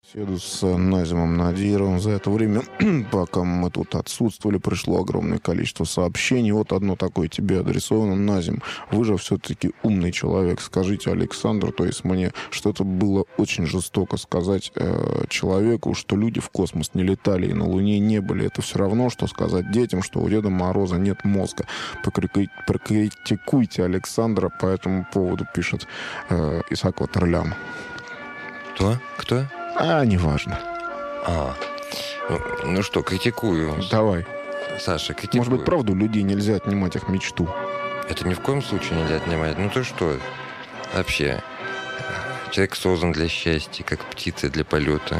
Беседу с Назимом Надировым. За это время, пока мы тут отсутствовали, пришло огромное количество сообщений. Вот одно такое тебе адресовано. Назим, вы же все-таки умный человек. Скажите Александру, то есть мне, что это было очень жестоко сказать человеку, что люди в космос не летали и на Луне не были. Это все равно, что сказать детям, что у Деда Мороза нет мозга. Прокритикуйте Александра по этому поводу, пишет Исаак Ватерлям. Кто? Неважно. Ну что, критикую. Давай. Саша, критикую. Может быть, правда, у людей нельзя отнимать их мечту? Это ни в коем случае нельзя отнимать. Ну то что? Вообще, человек создан для счастья, как птица для полета.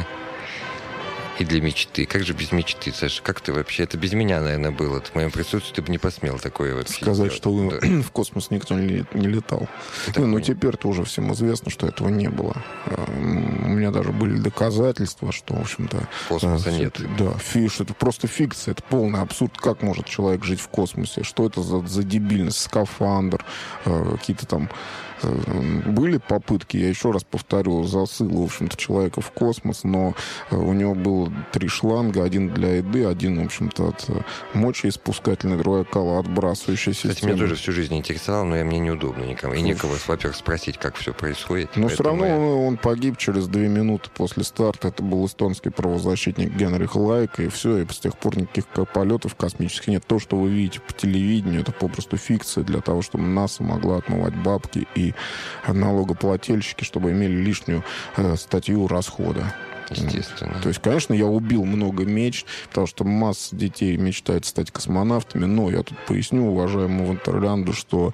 И для мечты. Как же без мечты, Саша? Как ты вообще? Это без меня, наверное, было. В моем присутствии ты бы не посмел такое вообще сказать, сделать. что да. В космос никто не летал. Ну, теперь-то уже всем известно, что этого не было. У меня даже были доказательства, что, в общем-то... Космоса нет. Да, что это просто фикция, это полный абсурд. Как может человек жить в космосе? Что это за дебильность? Скафандр, какие-то там... Были попытки, я еще раз повторю, засыла, в общем-то, человека в космос, но у него было 3 шланга, один для еды, один, в общем-то, от мочеиспускательной, другая калоотбрасывающая система. Кстати, меня тоже всю жизнь интересовало, но мне неудобно никому. И некого, во-первых, спросить, как все происходит. Но все равно он погиб через 2 минуты после старта. Это был эстонский правозащитник Генрих Лайк, и все, и с тех пор никаких полетов космических нет. То, что вы видите по телевидению, это попросту фикция для того, чтобы НАСА могла отмывать бабки и налогоплательщики, чтобы имели лишнюю статью расхода. Естественно. То есть, конечно, я убил много мечт, потому что масса детей мечтает стать космонавтами, но я тут поясню уважаемому Ватерлянду, что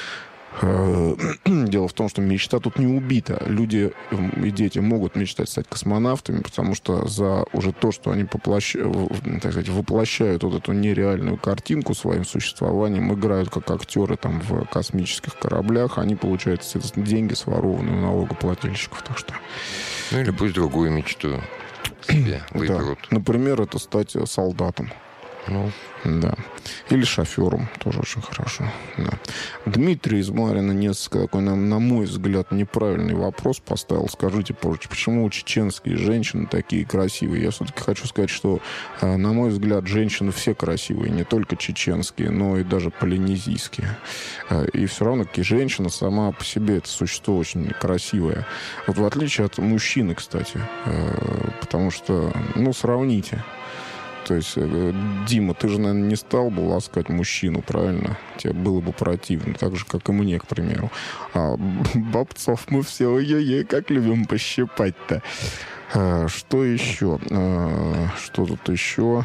дело в том, что мечта тут не убита. Люди и дети могут мечтать стать космонавтами, потому что за уже то, что они воплощают вот эту нереальную картинку своим существованием, играют как актеры там в космических кораблях, они получают, естественно, деньги, сворованные у налогоплательщиков. Так что... Ну или пусть другую мечту себе выберут. Да. Например, это стать солдатом. Ну, да. Или шофером. Тоже очень хорошо. Да. Дмитрий из Марина несколько такой, на мой взгляд, неправильный вопрос поставил. Скажите, почему чеченские женщины такие красивые? Я все-таки хочу сказать, что, на мой взгляд, женщины все красивые. Не только чеченские, но и даже полинезийские. И все равно женщина сама по себе это существо очень красивое. Вот в отличие от мужчины, кстати. Потому что, сравните. То есть, Дима, ты же, наверное, не стал бы ласкать мужчину, правильно? Тебе было бы противно, так же, как и мне, к примеру. А бабцов мы все, ой-ой-ой, как любим пощипать-то. Что еще? Что тут еще?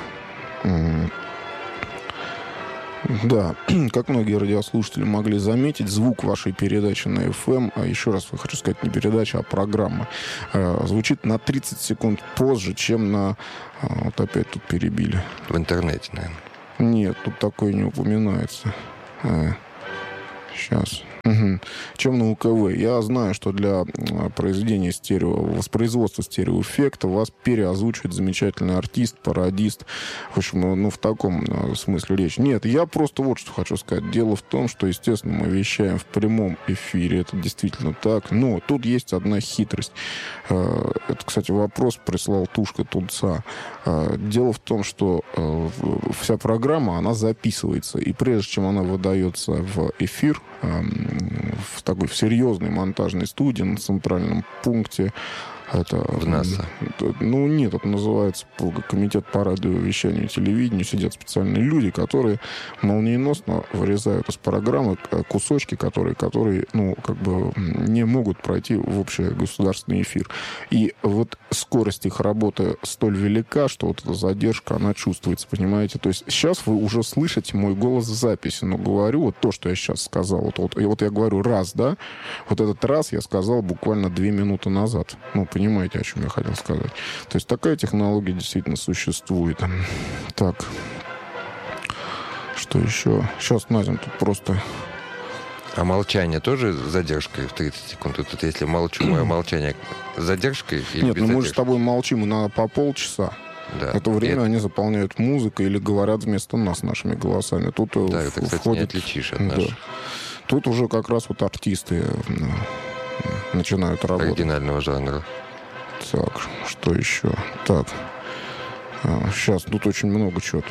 Да, как многие радиослушатели могли заметить, звук вашей передачи на FM, а еще раз хочу сказать, не передача, а программа, звучит на 30 секунд позже, чем на... Вот опять тут перебили. В интернете, наверное. Нет, тут такое не упоминается. Сейчас. Чем на УКВ. Я знаю, что для произведения воспроизводства стереоэффекта вас переозвучивает замечательный артист, пародист. В общем, в таком смысле речь. Нет, я просто вот что хочу сказать. Дело в том, что, естественно, мы вещаем в прямом эфире. Это действительно так. Но тут есть одна хитрость. Это, кстати, вопрос прислал Тушка Тунца. Дело в том, что вся программа, она записывается. И прежде чем она выдается в эфир, в такой серьезной монтажной студии на центральном пункте. Это, в НАСА? Нет, это называется комитет по радиовещанию и телевидению. Сидят специальные люди, которые молниеносно вырезают из программы кусочки, которые не могут пройти в общий государственный эфир. И вот скорость их работы столь велика, что вот эта задержка, она чувствуется, понимаете? То есть сейчас вы уже слышите мой голос в записи, но говорю вот то, что я сейчас сказал. Вот я говорю раз, да? Вот этот раз я сказал буквально 2 минуты назад. Понимаете, о чем я хотел сказать. То есть такая технология действительно существует. Так. Что еще? Сейчас, Назим, тут просто... А молчание тоже с задержкой в 30 секунд? Тут если молчу, мое молчание с задержкой или Нет, без задержки? Мы же с тобой молчим иногда по полчаса. Да. Это время они заполняют музыкой или говорят вместо нас нашими голосами. Тут да, это, кстати, не отличишь от наших. Да. Тут уже как раз вот артисты начинают работать. Оригинального жанра. Так, что еще? Так. Сейчас, тут очень много чего-то.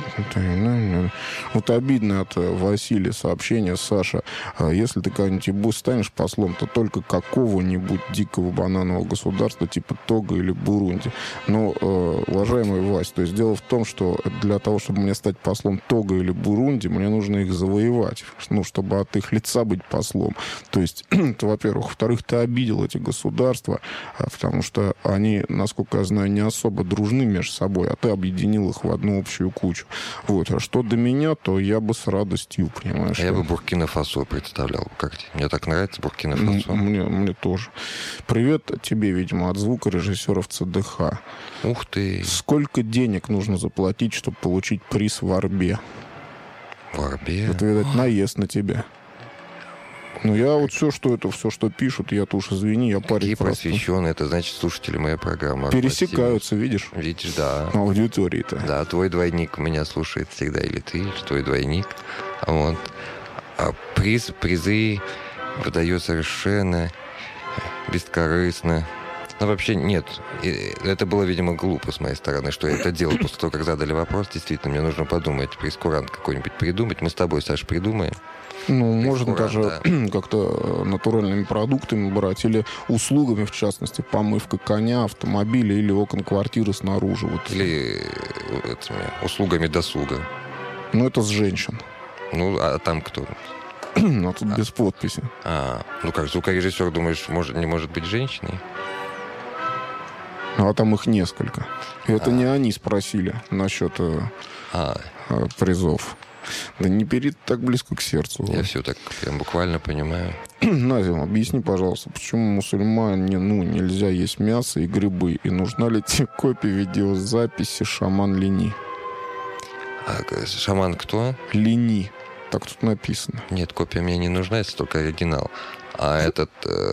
Вот обидно от Василия сообщение. Саша, если ты когда-нибудь станешь послом, то только какого-нибудь дикого бананового государства, типа Того или Бурунди. Но, уважаемый Вась, то есть дело в том, что для того, чтобы мне стать послом Того или Бурунди, мне нужно их завоевать. Ну, чтобы от их лица быть послом. То есть, это, во-первых. Во-вторых, ты обидел эти государства, потому что они, насколько я знаю, не особо дружны между собой, а ты объединил их в одну общую кучу. Вот. А что до меня, то я бы с радостью, понимаешь. Я бы Буркина-Фасо представлял. Как тебе? Мне так нравится Буркина-Фасо. Мне тоже. Привет тебе, видимо, от звукорежиссеров ЦДХ. Ух ты. Сколько денег нужно заплатить, чтобы получить приз в Орбе? В Орбе? Это, видать, наезд на тебя. Ну, я вот все, что пишут, я-то уж, извини, я парень. Какие просвещенные, это значит слушатели моей программы. Пересекаются, видишь? Видишь, да. Аудитории-то. Да, твой двойник меня слушает всегда, или ты, или твой двойник. Вот. А призы выдает совершенно бескорыстно. Ну, вообще, нет. Это было, видимо, глупо с моей стороны, что я это делал после того, как задали вопрос. Действительно, мне нужно подумать, прейскурант какой-нибудь придумать. Мы с тобой, Саш, придумаем. Ну, можно даже как-то натуральными продуктами брать или услугами, в частности, помывка коня, автомобиля или окон квартиры снаружи. Вот. Или услугами досуга. Ну, это с женщин. Ну, а там кто? А тут без подписи. Ну как, звукорежиссер, думаешь, не может быть женщиной? А там их несколько. И это не они спросили насчет призов. Да не бери так близко к сердцу. Я все так прям буквально понимаю. Назим, объясни, пожалуйста, почему мусульмане, нельзя есть мясо и грибы? И нужна ли тебе копия видеозаписи «Шаман Лини»? Шаман кто? Лини. Так тут написано. Нет, копия мне не нужна, если только оригинал. А этот...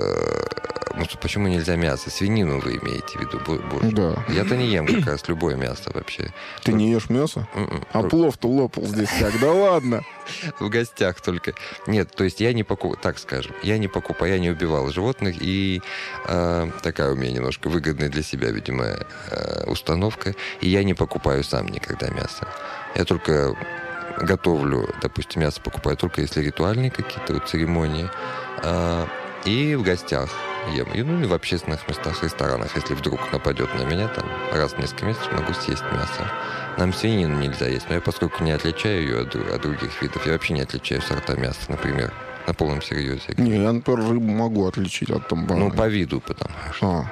почему нельзя мясо? Свинину вы имеете в виду? Боже. Да. Я-то не ем как раз любое мясо вообще. Ты не ешь мясо? А плов-то лопал здесь как? Да ладно! В гостях только. Нет, то есть я не покупаю, так скажем, я не убивал животных, и такая у меня немножко выгодная для себя, видимо, установка, и я не покупаю сам никогда мясо. Я только готовлю, допустим, мясо покупаю только если ритуальные какие-то церемонии, и в гостях ем. И, и в общественных местах, ресторанах, если вдруг нападет на меня, там раз в несколько месяцев могу съесть мясо. Нам свинину нельзя есть, но я, поскольку не отличаю ее от других видов, я вообще не отличаю сорта мяса, например, на полном серьезе. Не, я, например, рыбу могу отличить от тамбана. Ну, по виду, потому что.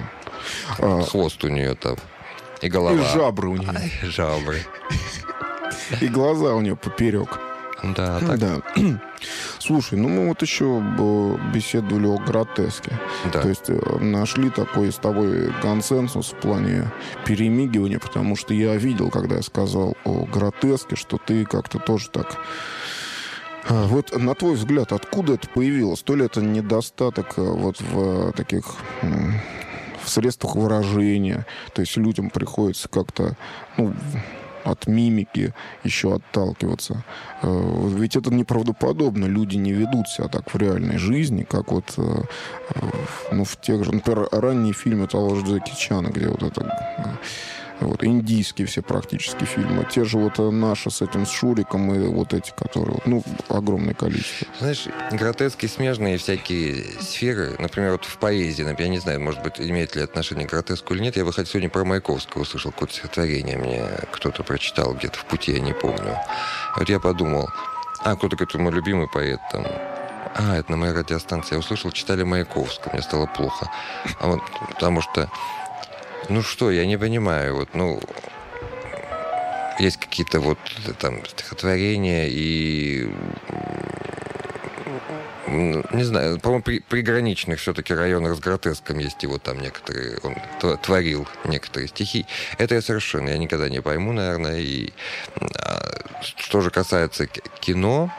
Хвост у нее там, и голова. И жабры у нее. Жабры. И глаза у нее поперек. Да, так. Да. Слушай, мы вот еще беседовали о гротеске. Да. То есть нашли такой с тобой консенсус в плане перемигивания, потому что я видел, когда я сказал о гротеске, что ты как-то тоже так... Вот на твой взгляд, откуда это появилось? То ли это недостаток вот в таких... в средствах выражения, то есть людям приходится как-то... от мимики еще отталкиваться. Ведь это неправдоподобно. Люди не ведут себя так в реальной жизни, как вот в тех же... Например, ранние фильмы того же Джеки Чана, где вот это... Вот, индийские все практически фильмы. Те же вот наши с этим, с Шуриком и вот эти, которые... огромное количество. Знаешь, гротески, смежные всякие сферы, например, вот в поэзии, я не знаю, может быть, имеет ли отношение к гротеску или нет, я бы хоть сегодня про Маяковского услышал какое-то стихотворение, мне кто-то прочитал где-то в пути, я не помню. Вот я подумал, кто такой мой любимый поэт там... это на моей радиостанции я услышал, читали Маяковского, мне стало плохо. Потому что я не понимаю, есть какие-то там стихотворения и, не знаю, по-моему, при приграничных все-таки районах с гротеском есть его там некоторые, он творил некоторые стихи. Это я никогда не пойму, наверное. И что же касается кино,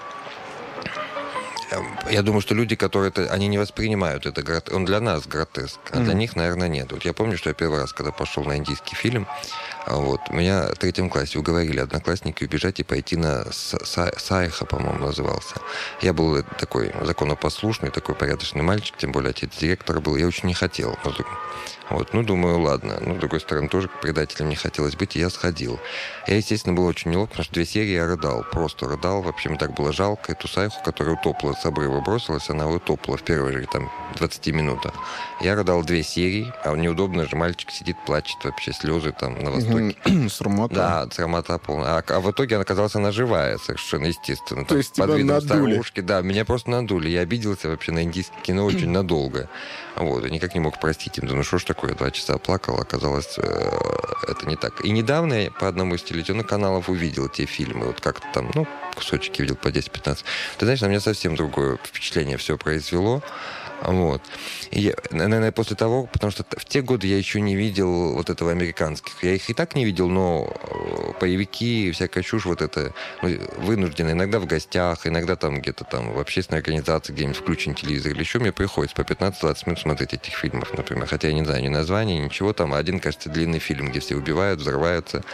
я думаю, что люди, которые они не воспринимают это, он для нас гротеск, а для них, наверное, нет. Вот я помню, что я первый раз, когда пошел на индийский фильм, Вот. Меня в 3 классе уговорили одноклассники убежать и пойти на Сайха, по-моему, назывался. Я был такой законопослушный, такой порядочный мальчик, тем более отец директора был. Я очень не хотел. Вот. Ну, думаю, ладно. Ну, с другой стороны, тоже предателем не хотелось быть, и я сходил. Я, естественно, был очень неловко, потому что 2 серии я рыдал. Просто рыдал. Вообще, мне так было жалко эту Сайху, которая утопла с обрыва, бросилась, она утопла в первые же, там, 20 минутах. Я рыдал 2 серии, а неудобно же, мальчик сидит, плачет, вообще слезы там на востоке. Срамота. Да, срамота полная. А в итоге оказалась она живая, совершенно естественно. То есть тебя надули. Старушки. Да, меня просто надули. Я обиделся вообще на индийское кино очень надолго. Вот, и никак не мог простить им. Думаю, что ж такое, 2 часа плакал, оказалось, это не так. И недавно я по одному из телевизионных каналов увидел те фильмы, вот как-то там, ну, кусочки видел по 10-15. Ты знаешь, на меня совсем другое впечатление все произвело. Вот. И, наверное, после того, потому что в те годы я еще не видел вот этого американских. Я их и так не видел, но боевики, всякая чушь вот это, ну, вынужденно, иногда в гостях, иногда там где-то там в общественной организации, где-нибудь включен телевизор или еще, мне приходится по 15-20 минут смотреть этих фильмов, например. Хотя я не знаю ни названия, ничего там. Один, кажется, длинный фильм, где все убивают, взрываются.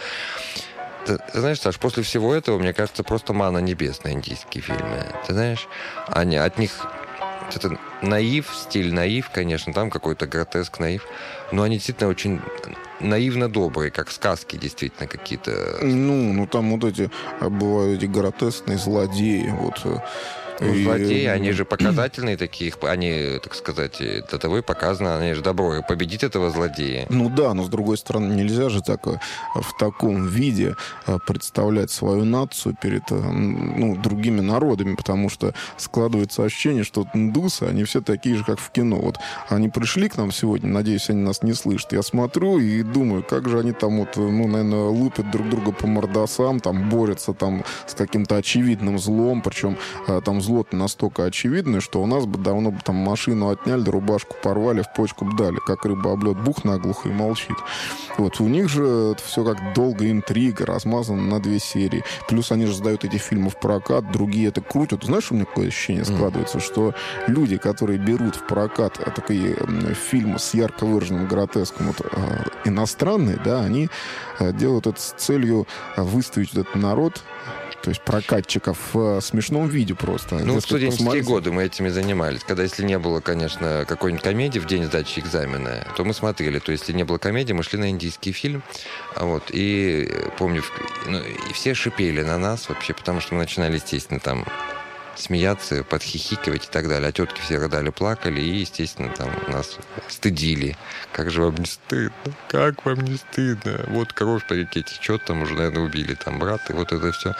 Ты знаешь, Саш, после всего этого, мне кажется, просто мана небесная индийские фильмы. Ты знаешь, они от них... Это наив, стиль наив, конечно, там какой-то гротеск, наив. Но они действительно очень наивно добрые, как сказки действительно какие-то. Ну там вот эти, бывают эти гротескные злодеи, вот. Ну, злодеи, они же показательные такие, они, так сказать, до того и показано, они же добро, победить этого злодея. Ну да, но с другой стороны, нельзя же так, в таком виде представлять свою нацию перед другими народами, потому что складывается ощущение, что индусы, они все такие же, как в кино. Вот они пришли к нам сегодня, надеюсь, они нас не слышат. Я смотрю и думаю, как же они там вот, наверное, лупят друг друга по мордасам, там борются там с каким-то очевидным злом, причем там зло-то настолько очевидное, что у нас бы давно бы там машину отняли, да рубашку порвали, в почку бы дали, как рыба об лед, бух наглухо и молчит. Вот у них же это все как долгая интрига, размазано на 2 серии. Плюс они же сдают эти фильмы в прокат, другие это крутят. Знаешь, у меня такое ощущение складывается, что люди, которые берут в прокат такие фильмы с ярко выраженным гротеском, вот, иностранные, да, они делают это с целью выставить этот народ, то есть прокатчиков в смешном виде просто. Ну, в студенческие годы мы этими занимались. Когда, если не было, конечно, какой-нибудь комедии в день сдачи экзамена, то мы смотрели. То есть, если не было комедии, мы шли на индийский фильм. Вот, и помню, и все шипели на нас вообще, потому что мы начинали, естественно, там смеяться, подхихикивать и так далее. А тетки все рыдали, плакали и, естественно, там нас стыдили. Как же вам не стыдно? Как вам не стыдно? Вот кровь по реке течет, там уже, наверное, убили там брата, и вот это все.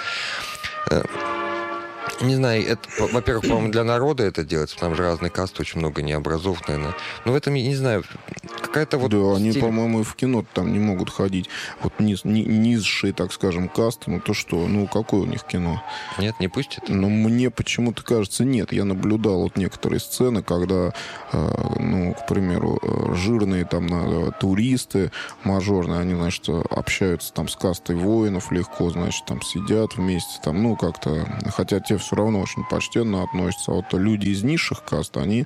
Не знаю, это, во-первых, по-моему, для народа это делается, потому что разные касты, очень много необразованных, наверное. Но в этом, я не знаю, какая-то вот... Да, они, по-моему, и в кино там не могут ходить. Вот низшие, так скажем, касты, ну то что, какое у них кино? Нет, не пустят? Ну, мне почему-то кажется, нет. Я наблюдал вот некоторые сцены, когда, к примеру, жирные там туристы мажорные, они, значит, общаются там с кастой воинов легко, значит, там сидят вместе, там, как-то... Хотя те все равно очень почтенно относятся. А вот люди из низших каст, они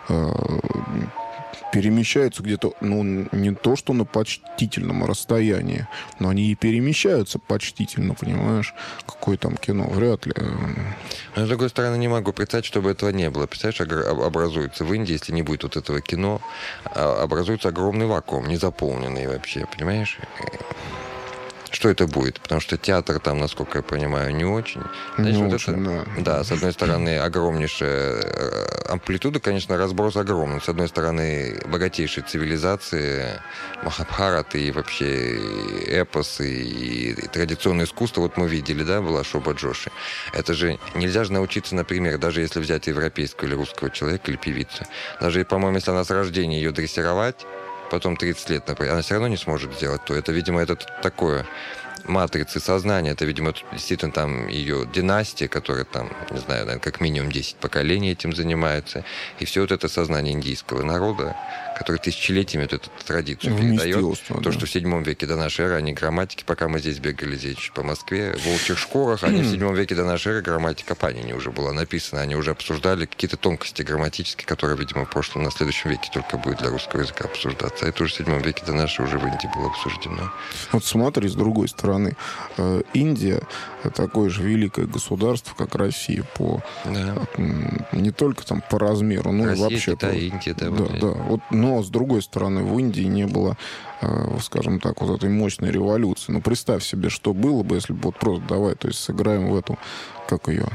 перемещаются где-то, не то что на почтительном расстоянии, но они и перемещаются почтительно, понимаешь? Какое там кино? Вряд ли. Но, с другой стороны, не могу представить, чтобы этого не было. Представляешь, образуется в Индии, если не будет вот этого кино, образуется огромный вакуум, незаполненный вообще, понимаешь? Что это будет? Потому что театр там, насколько я понимаю, не очень. Значит, не вот очень, это, да, с одной стороны, огромнейшая амплитуда, конечно, разброс огромный. С одной стороны, богатейшие цивилизации, Махабхарат и вообще эпосы, и традиционное искусство. Вот мы видели, да, была Шоба Джоши. Это же нельзя же научиться, например, даже если взять европейского или русского человека, или певицу. Даже, по-моему, если она с рождения ее дрессировать, потом 30 лет, например, она все равно не сможет сделать то. Это, видимо, это такое матрицы сознания. Это, видимо, действительно там ее династия, которая там, не знаю, наверное, как минимум 10 поколений этим занимается. И все вот это сознание индийского народа, который тысячелетиями вот эту традицию передает. То, что в 7 веке до нашей эры они грамматики, пока мы здесь бегали здесь по Москве, в волчьих шкурах, они в 7 веке до нашей эры грамматика Панини уже была написана. Они уже обсуждали какие-то тонкости грамматические, которые, видимо, в прошлом, на следующем веке только будет для русского языка обсуждаться. А это уже в 7 веке до нашей уже в Индии было обсуждено. Вот смотри, с другой стороны, Индия такое же великое государство, как Россия, не только там по размеру, но Россия, вообще... Китай, Индия, да. Вот, но, с другой стороны, в Индии не было, скажем так, вот этой мощной революции. Ну, представь себе, что было бы, если бы вот просто давай, то есть сыграем в эту, как ее...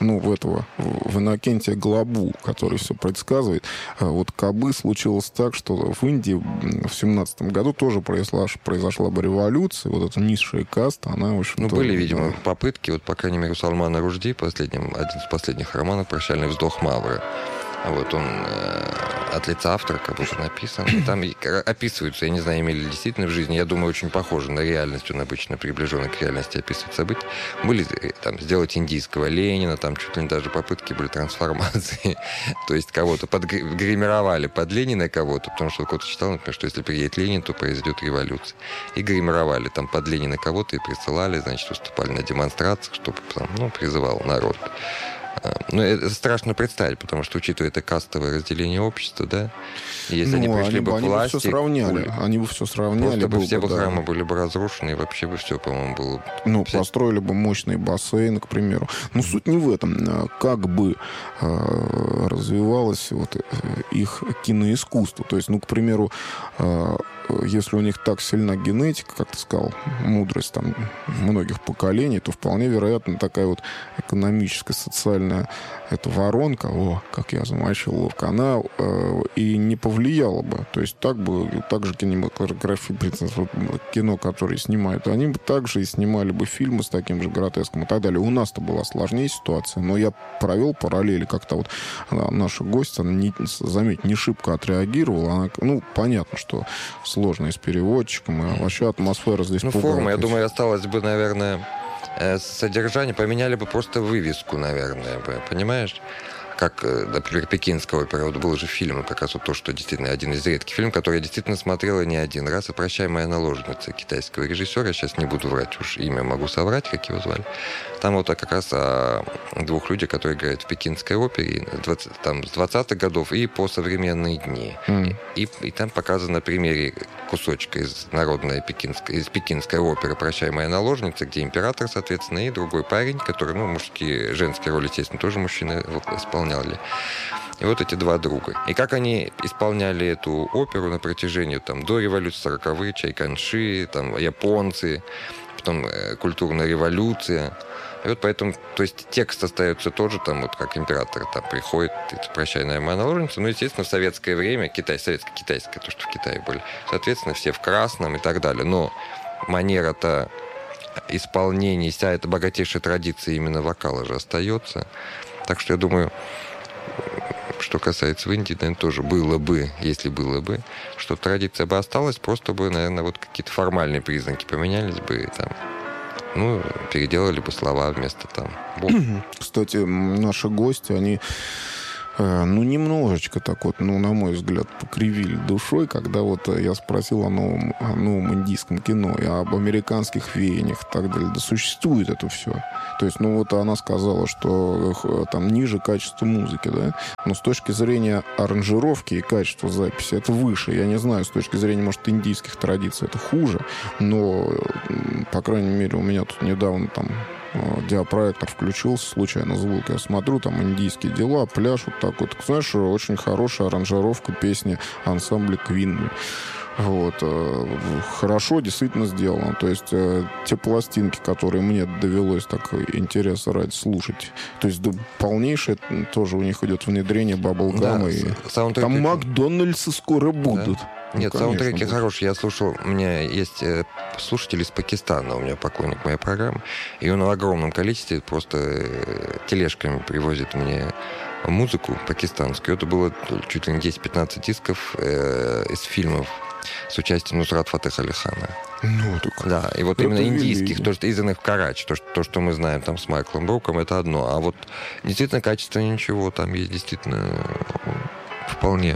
в Иннокентия Глобу, который все предсказывает. Вот кабы случилось так, что в Индии в 17 году тоже произошла бы революция, вот эта низшая каста, она, в общем-то... были, видимо, попытки, вот, по крайней мере, у Салмана Ружди, один из последних романов «Прощальный вздох Мавры». Вот он от лица автора как будто написан. И там описываются, я не знаю, имели ли действительно в жизни, я думаю, очень похоже на реальность, он обычно приближенный к реальности описывает события. Были там сделать индийского Ленина, там чуть ли не даже попытки были трансформации. То есть кого-то гримировали под Ленина кого-то, потому что кто-то читал, например, что если приедет Ленин, то произойдет революция. И гримировали там под Ленина кого-то и присылали, значит, выступали на демонстрациях, чтобы там, призывал народ. Это страшно представить, потому что, учитывая это кастовое разделение общества, да, если они пришли бы к власти... Они бы все сравняли. Просто бы все храмы были бы разрушены, и вообще бы все, по-моему, было... построили бы мощные бассейны, к примеру. Но суть не в этом. Как бы развивалось их киноискусство. То есть, к примеру, если у них так сильна генетика, как ты сказал, мудрость там многих поколений, то вполне вероятно такая вот экономическая, социальная эта воронка, как я замочил ловко, она и не повлияла бы. То есть так же кинематография, кино, которое снимают, они бы также и снимали бы фильмы с таким же гротеском и так далее. У нас-то была сложнее ситуация, но я провел параллели, как-то вот наша гостья, она, заметь, не шибко отреагировала. Она, понятно, что сложно и с переводчиком, и вообще атмосфера здесь пугает. Форма, я думаю, осталось бы, наверное, содержание, поменяли бы просто вывеску, наверное, понимаешь? Как, например, «Пекинская опера». Вот был же фильм, как раз вот то, что действительно один из редких фильмов, который я действительно смотрела не один раз. И «Прощай, моя наложница» китайского режиссера. Я сейчас не буду врать, уж имя могу соврать, как его звали. Там вот как раз о двух людях, которые играют в Пекинской опере там, с 20-х годов и по современные дни. И там показано на примере кусочка из пекинской оперы «Прощай, моя наложница», где император, соответственно, и другой парень, который, мужские, женские роли, естественно, тоже мужчины исполняли. И вот эти два друга. И как они исполняли эту оперу на протяжении до революции 40-х, Чайканши, там, японцы, потом культурная революция. И вот поэтому, то есть текст остается тоже, там, вот как император там приходит, «Прощай, моя наложница». Естественно, в советское время, советско-китайское, то, что в Китае были, соответственно, все в красном и так далее. Но манера-то исполнения, вся эта богатейшая традиция именно вокала же остается. Так что я думаю, что касается в Индии, наверное, тоже было бы, если было бы, что традиция бы осталась, просто бы, наверное, вот какие-то формальные признаки поменялись бы, там, переделали бы слова вместо там «Бог». Кстати, наши гости, они немножечко так вот, на мой взгляд, покривили душой, когда вот я спросил о новом индийском кино и об американских веяниях и так далее. Да существует это все. То есть, она сказала, что там ниже качество музыки, да? Но с точки зрения аранжировки и качества записи это выше. Я не знаю, с точки зрения, может, индийских традиций это хуже, но, по крайней мере, у меня тут недавно там диапроектор включился, случайно звук. Я смотрю, там индийские дела, пляж вот так вот. Знаешь, очень хорошая аранжировка песни ансамбля Queen. Вот. Хорошо действительно сделано. То есть те пластинки, которые мне довелось так интереса ради слушать, то есть полнейшее тоже у них идет внедрение баблгама. Да, там Макдональдсы скоро будут. Да. Нет, саундтреки хорошие. Я слушал, у меня есть слушатель из Пакистана, у меня поклонник моей программы, и он в огромном количестве просто тележками привозит мне музыку пакистанскую. Это было чуть ли не 10-15 дисков из фильмов с участием Нусрат Фатех Али Хана. Ну, так... Да, и вот именно индийских, то, что изданных в Карачи, то, что мы знаем там с Майклом Бруком, это одно. А вот действительно качество ничего, там есть действительно вполне.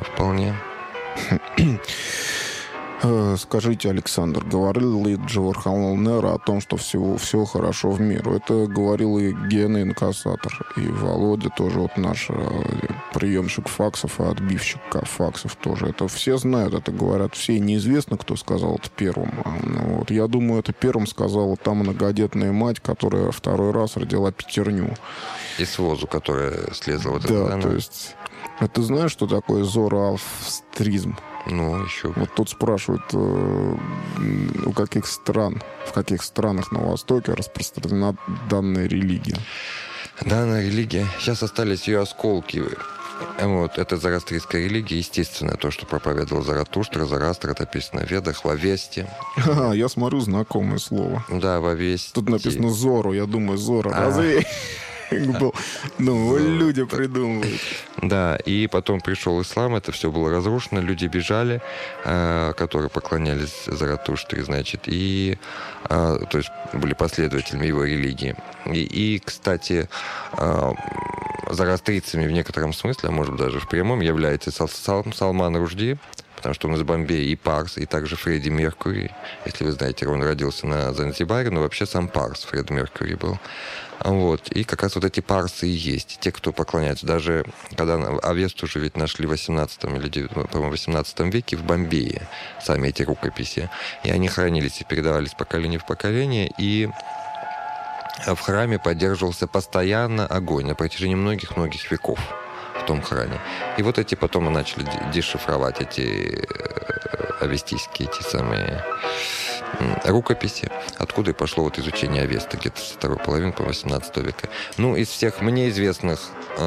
Скажите, Александр, говорил ли Джавахарлал Неру о том, что все хорошо в мире? Это говорил и Гена Инкассатор, и Володя тоже, вот наш приемщик факсов и отбивщик факсов тоже. Это все знают, это говорят все. Неизвестно, кто сказал это первым. Вот. Я думаю, это первым сказала та многодетная мать, которая второй раз родила пятерню. И с возу, которая слезла. Да, то есть... А ты знаешь, что такое зороастризм? Ну, еще. Вот тут спрашивают, в каких странах на Востоке распространена данная религия? Данная религия. Сейчас остались ее осколки. Вот, это зороастрийская религия, естественно, то, что проповедовал Заратуштра. Зороастр, это написано в Ведах, в Авесте. Я смотрю, знакомое слово. Да, в Авесте. Тут написано Зоро, я думаю, Зоро. Разве... Ну, люди придумывают. Да, и потом пришел ислам, это все было разрушено, люди бежали, которые поклонялись Заратуштре, значит, и, то есть, были последователями его религии. И кстати, зороастрийцами в некотором смысле, а может быть даже в прямом, является Салман Рушди, потому что он из Бомбея, и Парс, и также Фредди Меркьюри. Если вы знаете, он родился на Занзибаре, но вообще сам Парс, Фредди Меркьюри был. Вот. И как раз вот эти парсы и есть, те, кто поклоняются. Даже когда Авесту уже ведь нашли в 18 или, по-моему, 18 веке в Бомбее, сами эти рукописи. И они хранились и передавались поколение в поколение, и в храме поддерживался постоянно огонь на протяжении многих-многих веков в том храме. И вот эти потом начали дешифровать эти авестийские, эти самые рукописи, откуда и пошло вот изучение Авесты, где-то со второй половины по 18 века. Ну, из всех мне известных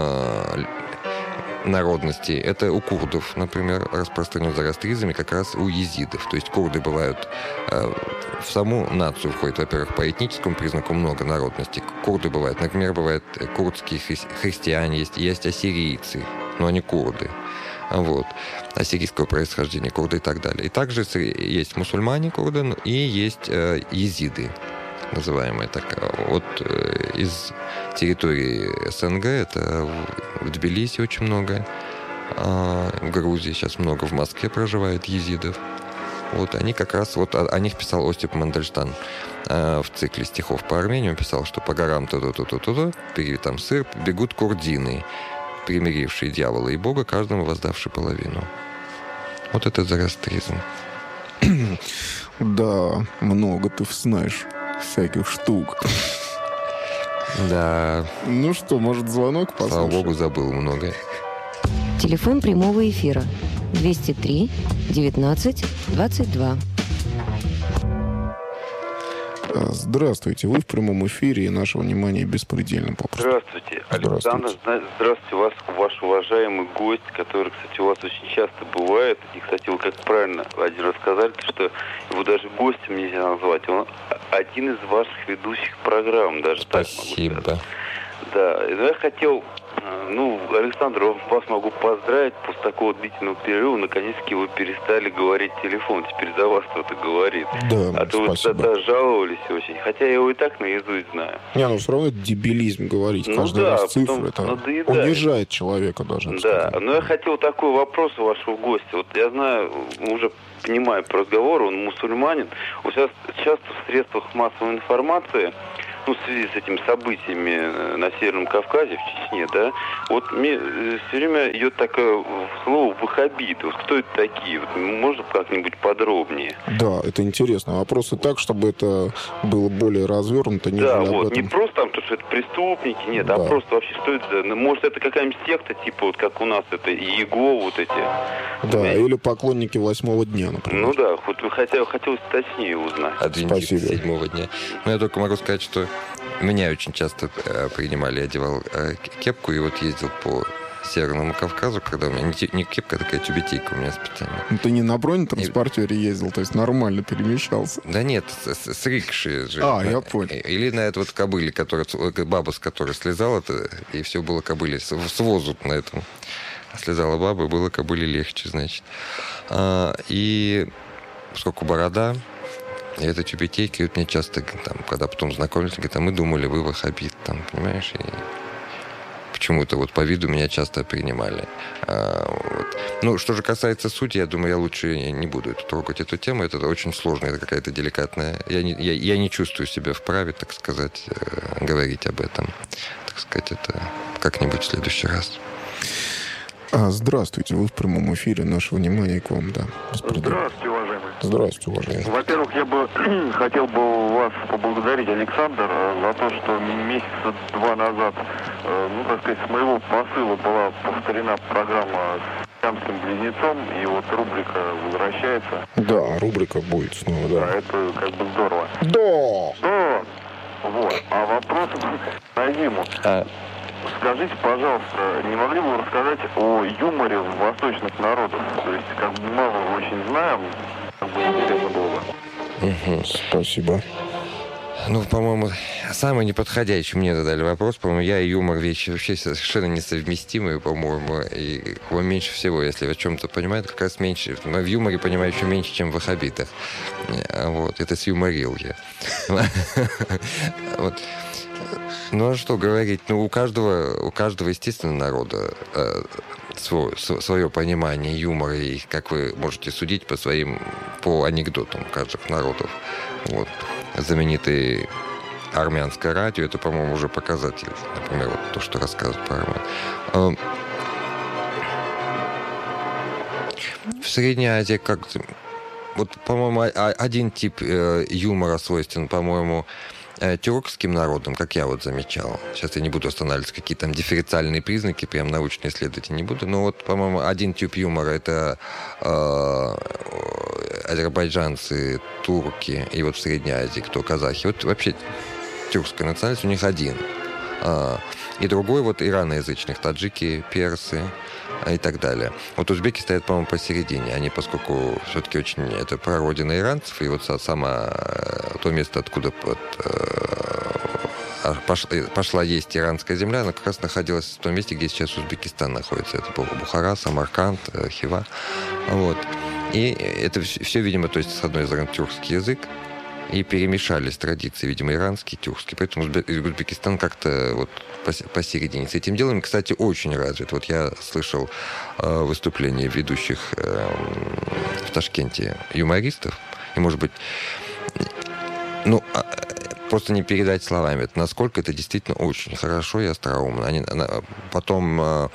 народностей, это у курдов, например, распространен зороастризм, и как раз у езидов. То есть курды бывают, в саму нацию входит, во-первых, по этническому признаку много народностей. Курды бывают, например, бывают курдские христиане, есть ассирийцы, но они курды. Вот, ассирийского происхождения, курды и так далее. И также есть мусульмане курды, и есть езиды, называемые так. Вот из территории СНГ, это в Тбилиси очень много, в Грузии сейчас много, в Москве проживает езидов. Вот они как раз, вот о них писал Осип Мандельштам в цикле стихов по Армении. Он писал, что по горам туда, там сыр, бегут курдины, примирившие дьявола и Бога, каждому воздавший половину. Вот это зороастризм. Да, много ты знаешь всяких штук. Да. Ну что, может, звонок послушаем? Слава Богу, забыл многое. Телефон прямого эфира 203 19 22. Здравствуйте, вы в прямом эфире, и наше внимание беспредельно попросту. Здравствуйте, Александр. Здравствуйте, ваш уважаемый гость, который, кстати, у вас очень часто бывает. И, кстати, вы как правильно один раз сказали, что его даже гостем нельзя назвать. Он один из ваших ведущих программ, даже Спасибо. Так могу сказать. Да, я хотел, Александр, вас могу поздравить, после такого длительного перерыва, наконец-таки вы перестали говорить телефон, теперь за вас кто-то говорит. Да, а то спасибо. Вы тогда жаловались очень, хотя я его и так наизусть знаю. Все равно это дебилизм говорить каждый раз цифры, это унижает человека даже. Да, но я хотел такой вопрос у вашего гостя. Вот я знаю, уже понимаю по разговору, он мусульманин. Вот сейчас часто в средствах массовой информации, в связи с этими событиями на Северном Кавказе, в Чечне, да, вот мне все время идет такое слово «ваххабиты». Вот кто это такие? Вот, можно как-нибудь подробнее? Да, это интересно. Вопросы так, чтобы это было более развернуто. Да, вот, не просто там, то, что это преступники, нет, да. А просто вообще, что это? Может, это какая-нибудь секта, типа вот как у нас, это Иеговы вот эти? Да, или поклонники 8-го дня, например. Ну да, хоть хотелось точнее узнать. Адвентисты 7-го дня. Но я только могу сказать, что меня очень часто принимали, я одевал кепку и вот ездил по Северному Кавказу, когда у меня не кепка, а такая тюбетейка у меня специально. Ну, ты не на бронетранспортере ездил, то есть нормально перемещался? Да нет, с рикши же. Я понял. Или на эту вот кобыле, баба, с которой слезала, и все было кобыле, с возу на этом. Слезала баба, было кобыле легче, значит. И поскольку борода, и это тюбетейки, вот мне часто, там, когда потом знакомились, говорят, а мы думали, вы ваххабит, там, понимаешь, и почему-то вот по виду меня часто принимали. Вот. Ну, что же касается сути, я думаю, я лучше не буду трогать эту тему. Это очень сложно, это какая-то деликатная. Я не чувствую себя вправе, так сказать, говорить об этом. Так сказать, это как-нибудь в следующий раз. Здравствуйте, вы в прямом эфире. Наше внимание к вам, да. Здравствуйте, уважаемый. Здравствуйте, уважаемый. Во-первых, я бы хотел бы вас поблагодарить, Александр, за то, что месяца 2 назад, ну, так сказать, с моего посыла была повторена программа с сиамским близнецом, и вот рубрика возвращается. Да, рубрика будет снова, да. Да, это как бы здорово. Да! Вот. А вопрос на Диму. Скажите, пожалуйста, не могли бы вы рассказать о юморе восточных народов? То есть, как бы мало очень знаем, как бы интересно было бы. Спасибо. Ну, по-моему, самый неподходящий мне задали вопрос. По-моему, я и юмор вещи вообще совершенно несовместимые, по-моему. И его меньше всего, если вы о чем-то понимаете, как раз меньше. В юморе понимаю еще меньше, чем в ваххабитах. Вот, это сюморил я. Вот. Ну, а что говорить? Ну, у каждого, естественно, народа свое понимание юмора, и как вы можете судить по анекдотам каждых народов. Вот. Знаменитое армянское радио, это, по-моему, уже показатель. Например, вот то, что рассказывают про армян. В Средней Азии как-то... Вот, по-моему, один тип юмора свойственен, по-моему, тюркским народам, как я вот замечал. Сейчас я не буду останавливаться, какие там дифференциальные признаки, прям научно исследовать не буду. Но вот, по-моему, один тип юмора — это азербайджанцы, турки, и вот в Средней Азии, кто казахи. Вот вообще тюркская национальность у них один. И другой вот ираноязычных, таджики, персы и так далее. Вот узбеки стоят, по-моему, посередине. Они, поскольку все-таки очень это прародина иранцев, и вот само то место, откуда пошла есть иранская земля, она как раз находилась в том месте, где сейчас Узбекистан находится. Это был Бухара, Самарканд, Хива. Вот. И это все, видимо, то есть с одной стороны тюркский язык, и перемешались традиции, видимо, иранский, тюркский. Поэтому Узбекистан как-то вот посередине с этим делом, кстати, очень развит. Вот я слышал выступления ведущих в Ташкенте юмористов, и, может быть, ну, просто не передать словами, насколько это действительно очень хорошо и остроумно. Потом...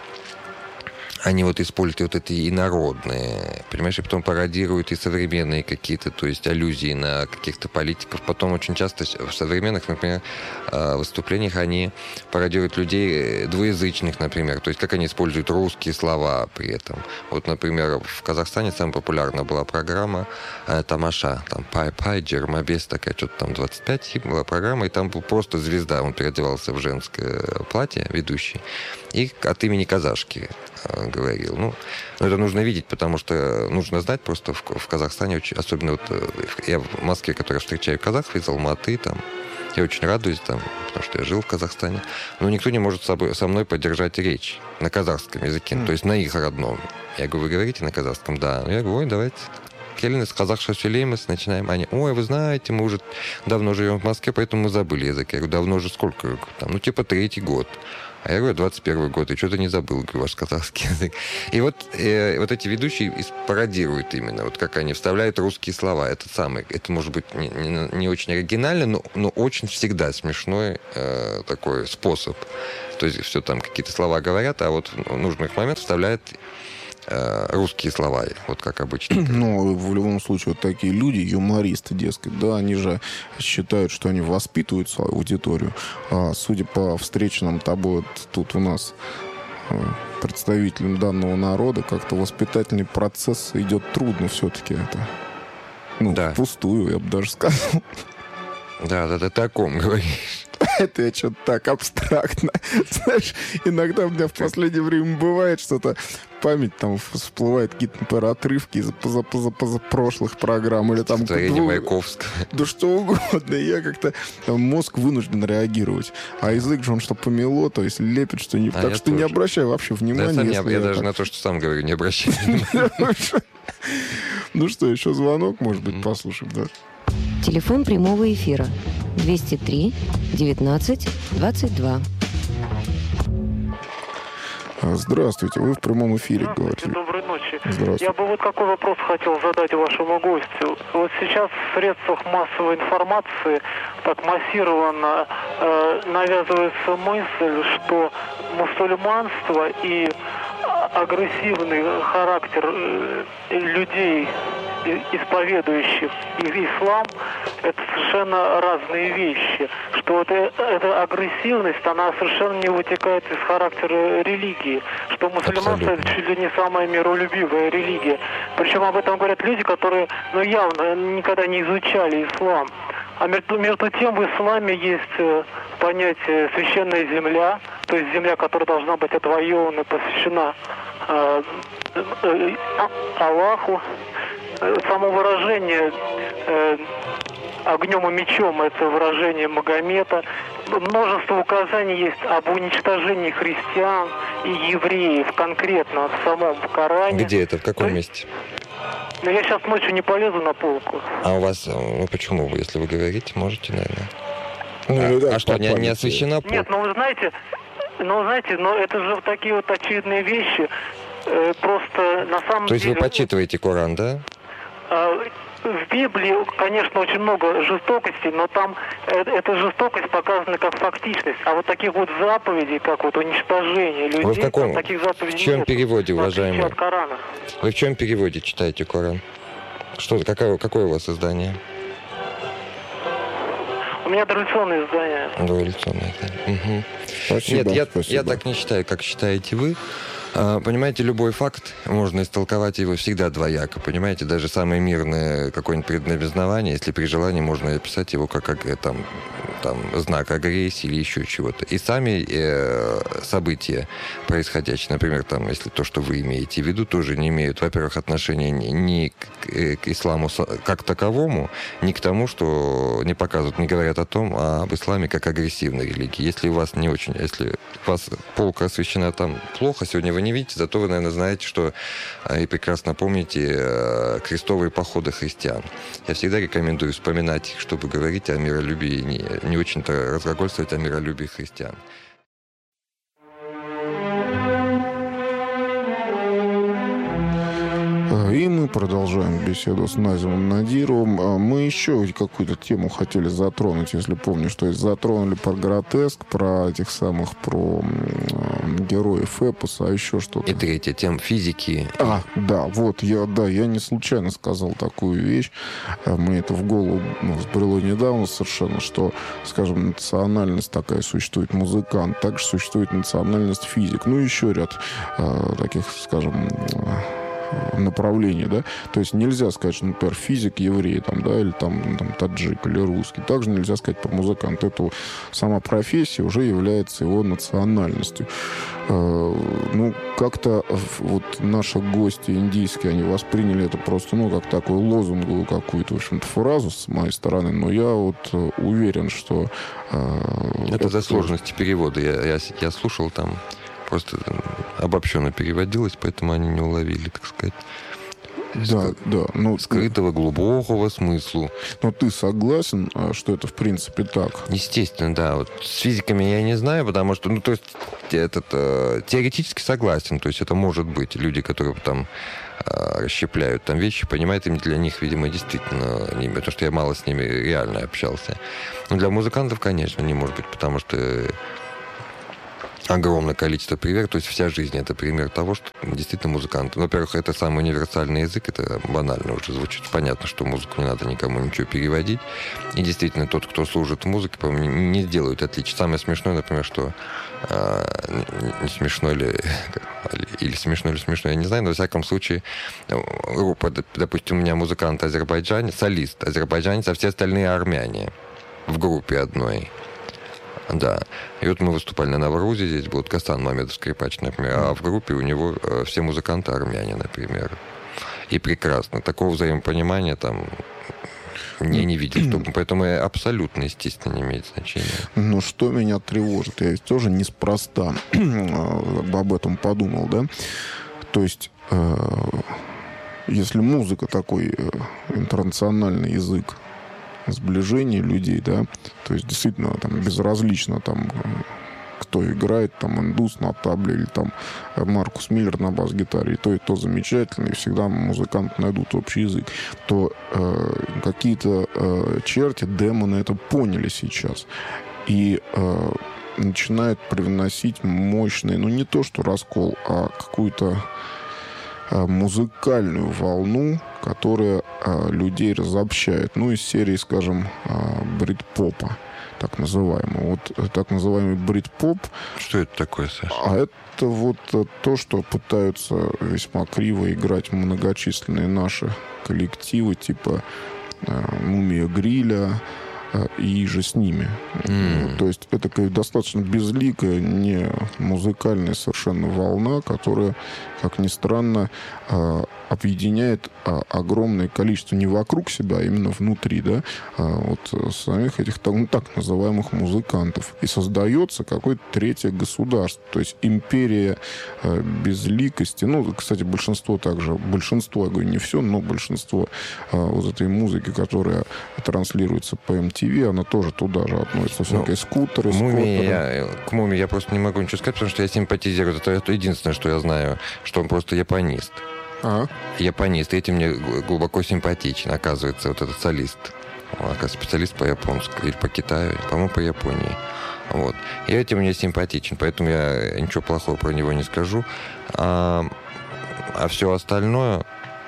Они вот используют вот эти инородные, понимаешь, и потом пародируют и современные какие-то, то есть аллюзии на каких-то политиков. Потом очень часто в современных, например, выступлениях они пародируют людей двуязычных, например, то есть как они используют русские слова при этом. Вот, например, в Казахстане самая популярная была программа «Тамаша», там «Пай-пай», «Джермобес», такая, что-то там 25 была программа, и там был просто звезда, он переодевался в женское платье, ведущий, и от имени казашки говорил. Ну, это нужно видеть, потому что нужно знать просто в Казахстане, особенно вот я в Москве, который встречаю казахов из Алматы, там, я очень радуюсь там, потому что я жил в Казахстане, но никто не может со мной поддержать речь на казахском языке, то есть на их родном. Я говорю, вы говорите на казахском? Да. Я говорю, ой, давайте. Келинес, казахша сөйлейміз, начинаем. Они, ой, вы знаете, мы уже давно живем в Москве, поэтому мы забыли язык. Я говорю, давно же сколько? Там, ну, типа 3-й год. А я говорю, 21 год, и что-то не забыл, говорю, ваш казахский язык. И вот эти ведущие пародируют именно, вот как они вставляют русские слова. Это может быть не очень оригинально, но очень всегда смешной такой способ. То есть все там какие-то слова говорят, а вот в нужных моментах вставляют русские слова, вот как обычно. Ну, в любом случае, вот такие люди, юмористы, дескать, да, они же считают, что они воспитывают свою аудиторию. А судя по встреченным тобой вот тут у нас представителям данного народа, как-то воспитательный процесс идет трудно все-таки это. Ну, да. Впустую, я бы даже сказал. Да, ты о ком говоришь? Это я что-то так абстрактно. Знаешь, иногда у меня в последнее время бывает что-то, память там всплывает какие-то, например, отрывки из позапрошлых программ. Или там... Творение Маяковского. Да что угодно. Я как-то... Мозг вынужден реагировать. А язык же он что помело, то есть лепит что-нибудь. Так что не обращай вообще внимания. Я даже на то, что сам говорю, не обращай внимания. Ну что, еще звонок, может быть, послушаем, да? Телефон прямого эфира 203 19 22. Здравствуйте, вы в прямом эфире говорите. Доброй ночи. Здравствуйте. Я бы вот какой вопрос хотел задать вашему гостю. Вот сейчас в средствах массовой информации так массированно навязывается мысль, что мусульманство и агрессивный характер людей, исповедующих ислам, это совершенно разные вещи. Что вот эта агрессивность, она совершенно не вытекает из характера религии. Что мусульманство это чуть ли не самая миролюбивая религия. Причем об этом говорят люди, которые явно никогда не изучали ислам. А между тем в исламе есть понятие священная земля, то есть земля, которая должна быть отвоевана, посвящена Аллаху. Само выражение огнем и мечом — это выражение Магомета. Множество указаний есть об уничтожении христиан и евреев конкретно в самом Коране. Где это? В каком месте? Но я сейчас ночью не полезу на полку. А у вас, почему вы, если вы говорите, можете, наверное? Да, а что, не освещена полка? Нет, вы знаете, это же такие вот очевидные вещи. Просто на самом деле... То есть вы почитываете Коран, да? В Библии, конечно, очень много жестокости, но там эта жестокость показана как фактичность. А вот таких вот заповедей, как вот уничтожение людей, вы в каком? Таких заповедей в чем нет, переводе, уважаемый? От Корана. Вы в чем переводе читаете Коран? Какое у вас издание? У меня дореволюционное издание. Дореволюционное издание. Угу. Спасибо, Нет, спасибо. я так не считаю, как считаете вы. Понимаете, любой факт можно истолковать его всегда двояко. Понимаете, даже самое мирное какое-нибудь предназнаменование, если при желании, можно описать его как там знак агрессии или еще чего-то. И сами события происходящие, например, если то, что вы имеете в виду, тоже не имеют, во-первых, отношения ни к исламу как таковому, ни к тому, что не показывают, не говорят об исламе как агрессивной религии. Если у вас если у вас полка освещена там плохо, сегодня вы не видите, зато вы, наверное, знаете, что и прекрасно помните крестовые походы христиан. Я всегда рекомендую вспоминать их, чтобы говорить о миролюбии, не очень-то разглагольствовать о миролюбии христиан. И мы продолжаем беседу с Назимом Надировым. Мы еще какую-то тему хотели затронуть, если помню, что затронули про гротеск, про героев эпоса, а еще что-то. И третья тема физики. Я не случайно сказал такую вещь. Мне это в голову взбрело недавно совершенно, что, скажем, национальность такая существует музыкант, также существует национальность физик. Еще ряд таких, скажем, направлений, да, то есть нельзя сказать, что, например, физик еврей, или таджик, или русский. Также нельзя сказать про музыканта. Это сама профессия уже является его национальностью. Как-то вот наши гости индийские, они восприняли это просто, как такую лозунговую какую-то, в общем-то, фразу с моей стороны, но я уверен, что... это за сложности перевода. Я слушал там, просто обобщенно переводилось, поэтому они не уловили, так сказать, скрытого глубокого смысла. Но ты согласен, что это в принципе так? Естественно, да. Вот с физиками я не знаю, потому что, теоретически согласен, то есть это может быть. Люди, которые там расщепляют вещи, понимают, для них, видимо, действительно, потому что я мало с ними реально общался. Но для музыкантов, конечно, не может быть, потому что огромное количество примеров, то есть вся жизнь — это пример того, что действительно музыканты. Во-первых, это самый универсальный язык, это банально уже звучит. Понятно, что музыку не надо никому ничего переводить. И действительно, тот, кто служит музыке, по-моему, не сделают отличия. Самое смешное, например, что не смешно или смешно, я не знаю, но во всяком случае, группа, допустим, у меня музыкант азербайджанец, солист азербайджанец, а все остальные армяне в группе одной. Да. И вот мы выступали на Наврузе, здесь был Гасан Мамедов, скрипач, например, а в группе у него все музыканты армяне, например. И прекрасно. Такого взаимопонимания не видел. Поэтому абсолютно, естественно, не имеет значения. Что меня тревожит? Я ведь тоже неспроста об этом подумал, да? То есть если музыка такой интернациональный язык сближения людей, да, то есть действительно там безразлично там кто играет, там индус на табле или там Маркус Миллер на бас-гитаре, и то замечательно, и всегда музыканты найдут общий язык, то какие-то черти, демоны это поняли сейчас. И начинают привносить мощный, ну не то что раскол, а какую-то музыкальную волну, которая людей разобщает. Ну, из серии, скажем, брит-попа, так называемого. Вот так называемый брит-поп. Что это такое, Саша? А это вот то, что пытаются весьма криво играть многочисленные наши коллективы, типа «Мумия Гриля», и же с ними. То есть это достаточно безликая, не музыкальная совершенно волна, которая, как ни странно, объединяет огромное количество не вокруг себя, а именно внутри, да, вот самих этих так называемых музыкантов. И создается какое-то третье государство, то есть империя безликости. Ну, кстати, большинство, я говорю, не все, но большинство вот этой музыки, которая транслируется по MTV, она тоже туда же относится. Всякие скутеры, к Мумии я просто не могу ничего сказать, потому что я симпатизирую. Это единственное, что я знаю, что он просто японист. Японист. И этим мне глубоко симпатичен, оказывается, вот этот солист. Он, оказывается, специалист по японскому или по Китаю, по-моему, по Японии. Вот. И этим мне симпатичен, поэтому я ничего плохого про него не скажу. А все остальное...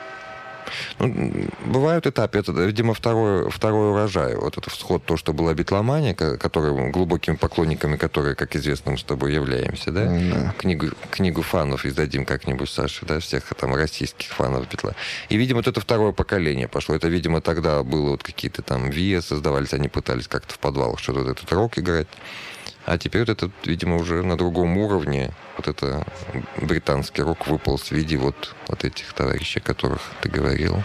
Ну, бывают этапы. Это, видимо, второй урожай. Вот это всход, то, что была битломания, которой, глубокими поклонниками которой, как известно, мы с тобой являемся, да? Книгу фанов издадим как-нибудь, Саша, да, всех там российских фанов битла. И, видимо, вот это второе поколение пошло. Это, видимо, тогда было вот какие-то там ВИА создавались, они пытались как-то в подвалах что-то вот этот рок играть. А теперь вот этот, видимо, уже на другом уровне вот это британский рок выполз в виде вот этих товарищей, о которых ты говорил.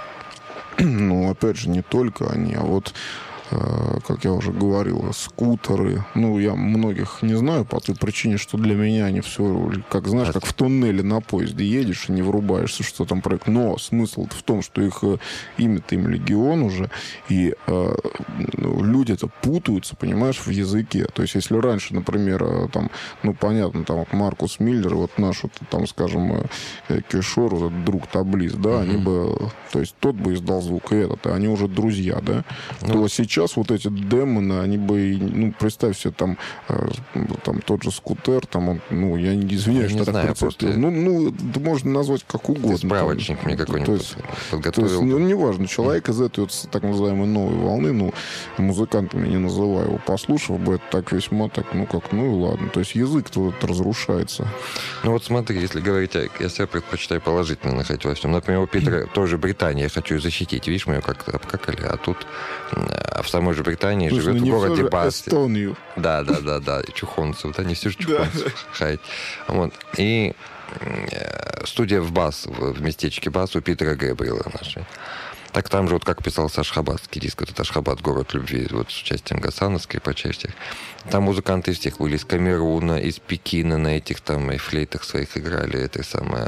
Ну, опять же, не только они, а вот, как я уже говорил, скутеры. Ну, я многих не знаю по той причине, что для меня они все, как знаешь, как в туннеле на поезде едешь и не врубаешься, что там проект. Но смысл в том, что их имя-то им легион уже, и люди-то путаются, понимаешь, в языке. То есть, если раньше, например, там, ну, понятно, там Маркус Миллер, вот наш, вот, там, скажем, Кишор, вот этот друг Таблиз, да, они бы, то есть, тот бы издал звук, и этот, и они уже друзья, да, то сейчас вот эти демоны, они бы, ну, представь себе, там тот же скутер, там он, ну, я не извиняюсь, что так процитирую. Ну, можно назвать как угодно. Ты справочник там, мне какой-нибудь подготовил. То есть, ну, неважно, человек из этой вот, так называемой новой волны, ну, музыкантами не называю его, послушав бы это так весьма, так, ну, как, ну, и ладно. То есть, язык-то вот разрушается. Ну, вот смотри, если говорить, я себя предпочитаю положительно находить во всем. Например, у Питера тоже Британия, я хочу ее защитить. Видишь, мы ее как-то обкакали, а тут в самой же Британии живет в городе Бас. Эстонию. Да, чухонцев, да, не все же чухонцев. Вот. И студия в Бас, в местечке Бас у Питера Гэбриэла нашей. Так там же, вот как писал Ашхабадский диск, вот это Ашхабад, город любви, вот с участием Гасана, скрипачей всех. Там музыканты из всех были, из Камеруна, из Пекина на этих там и флейтах своих играли, это самое...